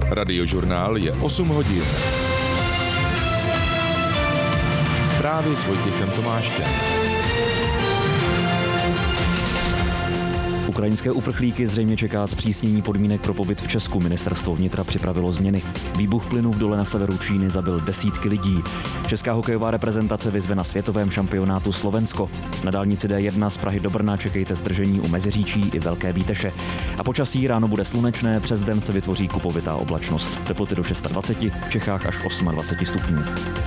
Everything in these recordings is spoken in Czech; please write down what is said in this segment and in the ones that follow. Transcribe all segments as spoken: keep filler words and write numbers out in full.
Radiožurnál je osm hodin. Zprávy s Vojtěchem Tomáškem. Ukrajinské uprchlíky zřejmě čeká zpřísnění podmínek pro pobyt v Česku. Ministerstvo vnitra připravilo změny. Výbuch plynu v dole na severu Číny zabil desítky lidí. Česká hokejová reprezentace vyzve na světovém šampionátu Slovensko. Na dálnici D jedna z Prahy do Brna čekejte zdržení u Meziříčí i Velké Bíteše. A počasí ráno bude slunečné, přes den se vytvoří kupovitá oblačnost. Teploty do dvacet šest, v Čechách až dvacet osm stupňů.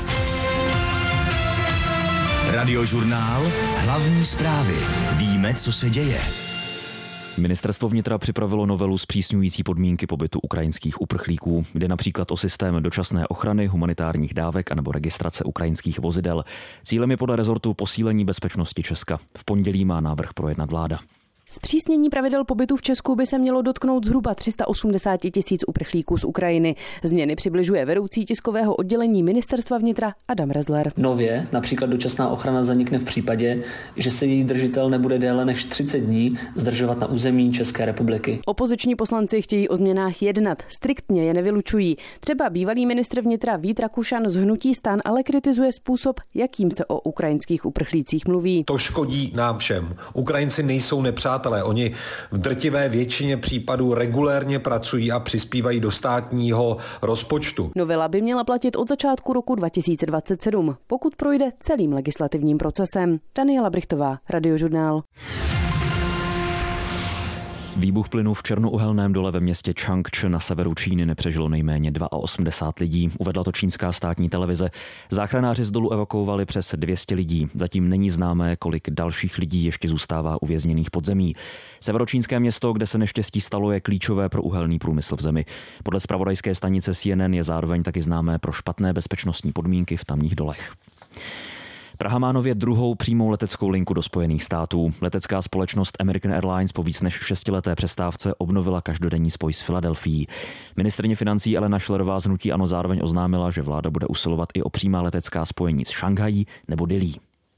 Radiožurnál, hlavní zprávy. Víme, co se děje. Ministerstvo vnitra připravilo novelu zpřísňující podmínky pobytu ukrajinských uprchlíků. Jde například o systém dočasné ochrany, humanitárních dávek anebo registrace ukrajinských vozidel. Cílem je podle rezortu posílení bezpečnosti Česka. V pondělí má návrh projednat vláda. Zpřísnění pravidel pobytu v Česku by se mělo dotknout zhruba tři sta osmdesát tisíc uprchlíků z Ukrajiny. Změny přibližuje vedoucí tiskového oddělení Ministerstva vnitra Adam Rezler. Nově například dočasná ochrana zanikne v případě, že se její držitel nebude déle než třicet dní zdržovat na území České republiky. Opoziční poslanci chtějí o změnách jednat, striktně je nevylučují. Třeba bývalý ministr vnitra Vít Rakušan z hnutí STAN ale kritizuje způsob, jakým se o ukrajinských uprchlících mluví. To škodí nám všem. Ukrajinci nejsou nepřátelé. Oni v drtivé většině případů regulérně pracují a přispívají do státního rozpočtu. Novela by měla platit od začátku roku dva tisíce dvacet sedm, pokud projde celým legislativním procesem. Daniela Brichtová, Radiožurnál. Výbuch plynu v černouhelném dole ve městě Changche na severu Číny nepřežilo nejméně osmdesát dva lidí, uvedla to čínská státní televize. Záchranáři z dolu evakuovali přes dvě stě lidí. Zatím není známé, kolik dalších lidí ještě zůstává uvězněných pod zemí. Severočínské město, kde se neštěstí stalo, je klíčové pro uhelný průmysl v zemi. Podle zpravodajské stanice C N N je zároveň taky známé pro špatné bezpečnostní podmínky v tamních dolech. Praha má nově druhou přímou leteckou linku do Spojených států. Letecká společnost American Airlines po víc než šestileté přestávce obnovila každodenní spoj s Filadelfií. Ministryně financí Alena Schillerová z hnutí ANO zároveň oznámila, že vláda bude usilovat i o přímá letecká spojení s Šanghají nebo Dillí.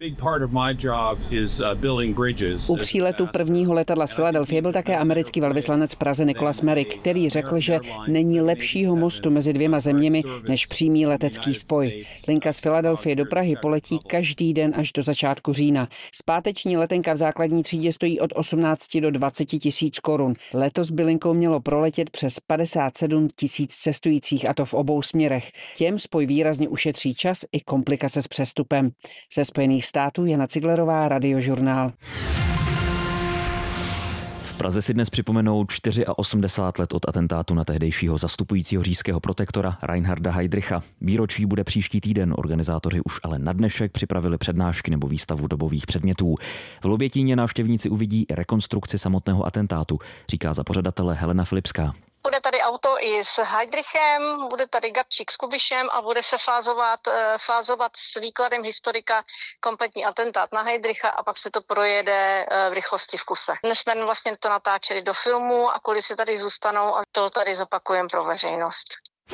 U příletu prvního letadla z Filadelfie byl také americký velvyslanec v Praze Nicholas Merrick, který řekl, že není lepšího mostu mezi dvěma zeměmi než přímý letecký spoj. Linka z Filadelfie do Prahy poletí každý den až do začátku října. Zpáteční letenka v základní třídě stojí od osmnácti do dvaceti tisíc korun. Letos by linkou mělo proletět přes padesát sedm tisíc cestujících, a to v obou směrech. Těm spoj výrazně ušetří čas i komplikace s přestupem. Ze Spojených států Jana Ciglerová, Radiožurnál. V Praze si dnes připomenou osmdesát čtyři let od atentátu na tehdejšího zastupujícího říšského protektora Reinharda Heydricha. Výročí bude příští týden, organizátoři už ale na dnešek připravili přednášky nebo výstavu dobových předmětů. V Lobětíně návštěvníci uvidí i rekonstrukci samotného atentátu, říká za pořadatele Helena Filipská. Bude tady auto i s Heydrichem, bude tady Gabčík s Kubišem a bude se fázovat, fázovat s výkladem historika kompletní atentát na Heydricha a pak se to projede v rychlosti v kuse. Dnes jsme vlastně to natáčeli do filmu a kulisy tady zůstanou a to tady zopakujeme pro veřejnost.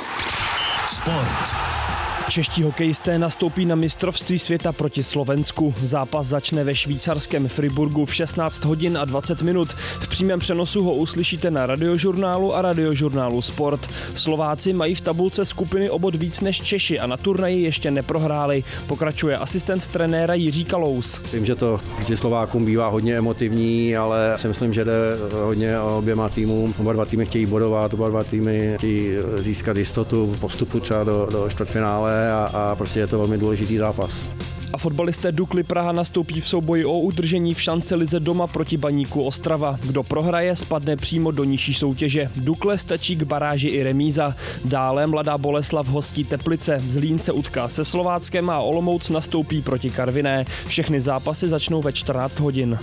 Sport. Čeští hokejisté nastoupí na mistrovství světa proti Slovensku. Zápas začne ve švýcarském Friburgu v šestnáct hodin a dvacet minut. V přímém přenosu ho uslyšíte na Radiožurnálu a Radiožurnálu Sport. Slováci mají v tabulce skupiny o bod víc než Češi a na turnaji ještě neprohráli. Pokračuje asistent trenéra Jiří Kalous. Vím, že to proti Slovákům bývá hodně emotivní, ale já si myslím, že jde hodně o oběma týmům. Oba dva týmy chtějí bodovat, oba dva týmy chtějí získat jistotu postupu třeba do, do čtvrtfinále. A, a prostě je to velmi důležitý zápas. A fotbalisté Dukly Praha nastoupí v souboji o udržení v šance lize doma proti Baníku Ostrava. Kdo prohraje, spadne přímo do nižší soutěže. Dukle stačí k baráži i remíza. Dále Mladá Boleslav hostí Teplice. Zlín se utká se Slováckem a Olomouc nastoupí proti Karviné. Všechny zápasy začnou ve čtrnáct hodin.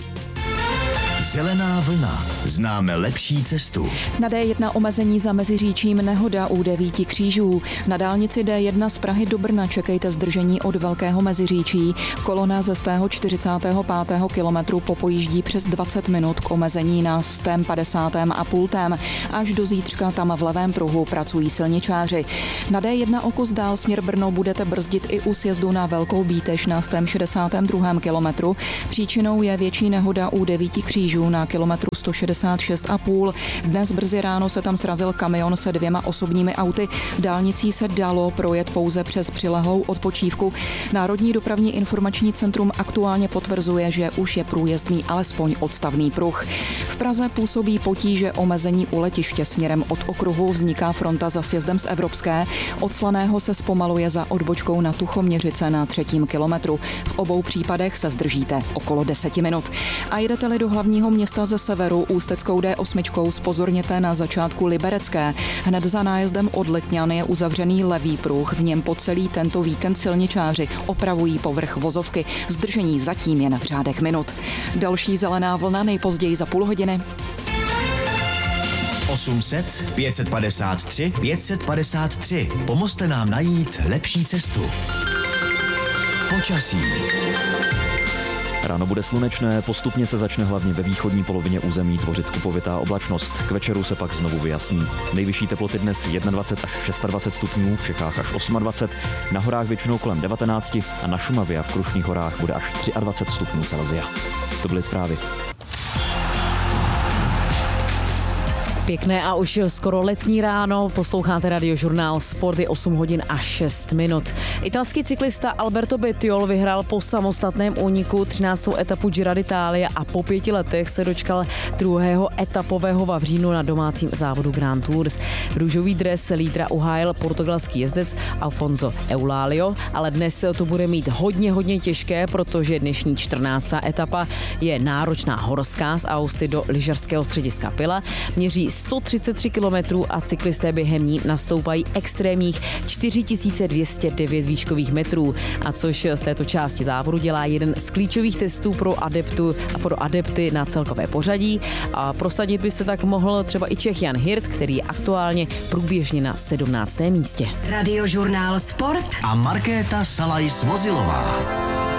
Zelená vlna. Známe lepší cestu. Na D jedna omezení za Meziříčím, nehoda u devíti křížů. Na dálnici D jedna z Prahy do Brna čekejte zdržení od Velkého Meziříčí. Kolona ze stého čtyřicátého pátého kilometru popojíždí přes dvacet minut k omezení na stém padesátém a pultém. Až do zítřka tam v levém pruhu pracují silničáři. Na D jedna o kus dál směr Brno budete brzdit i u sjezdu na Velkou Bíteš na stém šedesátém druhém kilometru. Příčinou je větší nehoda u devíti křížů kilometrů na kilometru sto šedesát šest a půl. Dnes brzy ráno se tam srazil kamion se dvěma osobními auty. Dálnicí se dalo projet pouze přes přilehlou odpočívku. Národní dopravní informační centrum aktuálně potvrzuje, že už je průjezdný alespoň odstavný pruh. V Praze působí potíže omezení u letiště směrem od okruhu, vzniká fronta za sjezdem z Evropské. Od Slaného se zpomaluje za odbočkou na Tuchoměřice na třetím kilometru. V obou případech se zdržíte okolo deseti minut. A jedete-li do hlavního města ze severu ústeckou D osm, zpozorněte na začátku Liberecké. Hned za nájezdem od Letňan je uzavřený levý pruh, v něm po celý tento víkend silničáři opravují povrch vozovky. Zdržení zatím jen v řádech minut. Další zelená vlna nejpozději za půl hodiny. osm set pět set padesát tři pět set padesát tři. Pomozte nám najít lepší cestu. Počasí. Ráno bude slunečné, postupně se začne hlavně ve východní polovině území tvořit kupovitá oblačnost. K večeru se pak znovu vyjasní. Nejvyšší teploty dnes dvacet jedna až dvacet šest stupňů, v Čechách až dvacet osm, na horách většinou kolem devatenáct a na Šumavě a v Krušných horách bude až dvacet tři stupňů Celsia. To byly zprávy. Pěkné a už skoro letní ráno, posloucháte Radiožurnál, Sport, je osm hodin a šest minut. Italský cyklista Alberto Bettiol vyhrál po samostatném úniku třináctou etapu Giro d'Italia a po pěti letech se dočkal druhého etapového vavřínu na domácím závodu Grand Tours. Růžový dres lídra uhájil portugalský jezdec Alfonso Eulalio, ale dnes to bude mít hodně, hodně těžké, protože dnešní čtrnáctá etapa je náročná horská z Austry do lyžařského střediska Pila. Měří sto třicet tři kilometrů a cyklisté během ní nastoupají extrémních čtyři tisíce dvě stě devět výškových metrů, a což z této části závodu dělá jeden z klíčových testů pro adeptu a pro adepty na celkové pořadí. A prosadit by se tak mohl třeba i Čech Jan Hirt, který je aktuálně průběžně na sedmnáctém místě. Radiožurnál Sport a Markéta Salajs-Mozilová.